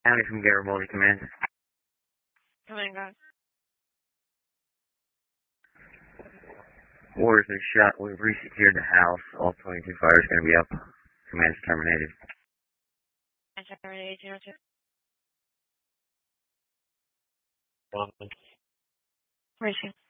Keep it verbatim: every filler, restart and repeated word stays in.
County from Garibaldi, command. Command, guys. Orders been shot. We've resecured the house. All twenty-two fires going to be up. Command is terminated. Terminated, zero two. Where's you?